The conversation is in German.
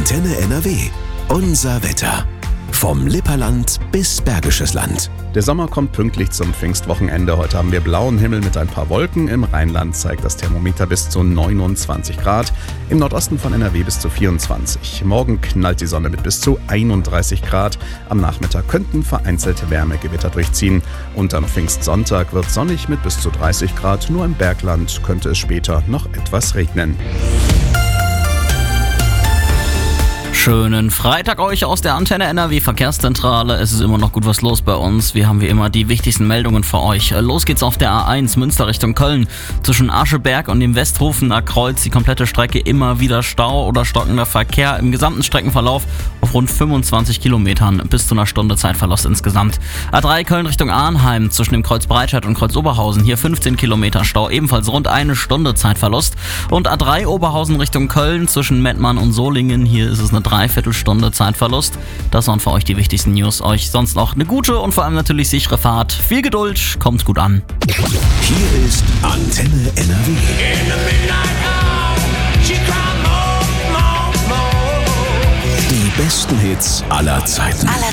Antenne NRW. Unser Wetter. Vom Lipperland bis Bergisches Land. Der Sommer kommt pünktlich zum Pfingstwochenende. Heute haben wir blauen Himmel mit ein paar Wolken. Im Rheinland zeigt das Thermometer bis zu 29 Grad. Im Nordosten von NRW bis zu 24. Morgen knallt die Sonne mit bis zu 31 Grad. Am Nachmittag könnten vereinzelte Wärmegewitter durchziehen. Und am Pfingstsonntag wird sonnig mit bis zu 30 Grad. Nur im Bergland könnte es später noch etwas regnen. Schönen Freitag euch aus der Antenne NRW Verkehrszentrale. Es ist immer noch gut was los bei uns. Wir haben wie immer die wichtigsten Meldungen für euch. Los geht's auf der A1 Münster Richtung Köln. Zwischen Ascheberg und dem Westhofener Kreuz die komplette Strecke immer wieder Stau oder stockender Verkehr. Im gesamten Streckenverlauf auf rund 25 Kilometern bis zu einer Stunde Zeitverlust insgesamt. A3 Köln Richtung Arnheim zwischen dem Kreuz Breitscheid und Kreuz Oberhausen. Hier 15 Kilometer Stau, ebenfalls rund eine Stunde Zeitverlust. Und A3 Oberhausen Richtung Köln zwischen Mettmann und Solingen. Hier ist es eine Dreiviertelstunde Zeitverlust. Das waren für euch die wichtigsten News. Euch sonst noch eine gute und vor allem natürlich sichere Fahrt. Viel Geduld, kommt gut an. Hier ist Antenne NRW. Die besten Hits aller Zeiten.